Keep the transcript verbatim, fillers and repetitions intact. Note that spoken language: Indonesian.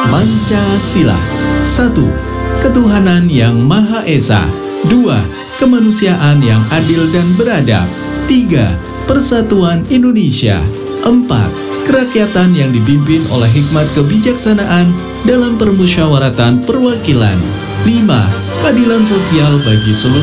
Pancasila. Satu, ketuhanan yang Maha Esa. Dua, kemanusiaan yang adil dan beradab. Tiga, persatuan Indonesia. Empat, kerakyatan yang dipimpin oleh hikmat kebijaksanaan dalam permusyawaratan perwakilan. Lima, keadilan sosial bagi seluruh